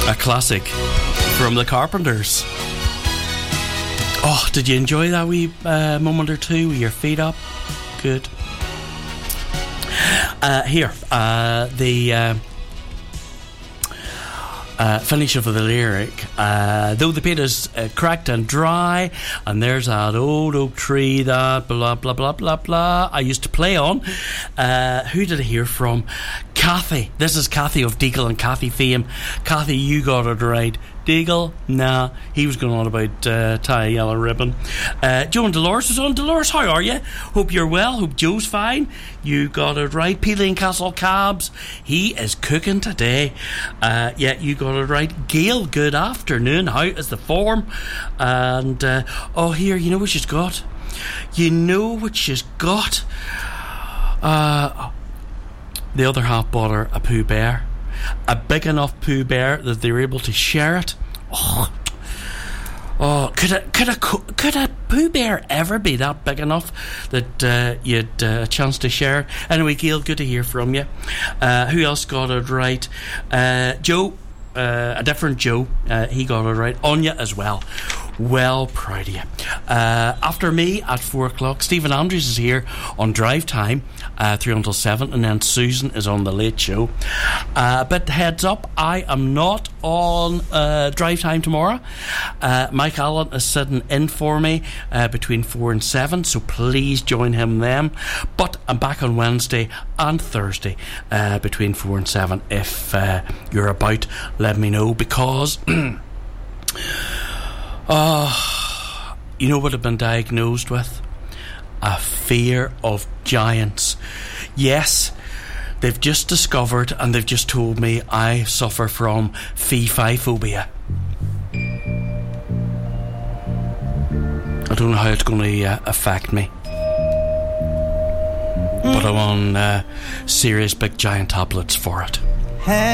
A classic from the Carpenters. Oh, did you enjoy that wee moment or two with your feet up? Good. Here, the finish of the lyric. Though the paint is cracked and dry, and there's that old oak tree that blah blah blah blah blah I used to play on. Who did I hear from? Kathy. This is Kathy of Deagle and Kathy fame. Kathy, you got it right. Deagle, nah, he was going on about tie a yellow ribbon. Joe and Dolores was on. Dolores, how are you? Hope you're well. Hope Joe's fine. You got it right. Peeling Castle Cabs, he is cooking today. Yeah, you got it right. Gail, good afternoon. How is the form? And oh, here, you know what she's got? You know what she's got? The other half bought her a Pooh Bear. A big enough Pooh Bear that they were able to share it. Oh, could a Pooh Bear ever be that big enough that you'd a chance to share it? Anyway, Gail, good to hear from you. Who else got it right? Joe, a different Joe, he got it right. Anya as well. Well, proud of you. After me at 4 o'clock, Stephen Andrews is here on Drive Time, 3 until 7, and then Susan is on the Late Show. But heads up, I am not on Drive Time tomorrow. Mike Allen is sitting in for me between 4 and 7, so please join him then. But I'm back on Wednesday and Thursday between 4 and 7. If you're about, let me know, because you know what I've been diagnosed with? A fear of giants. Yes, they've just discovered and they've just told me I suffer from fee-fi phobia. I don't know how it's going to affect me, but I'm on serious big giant tablets for it.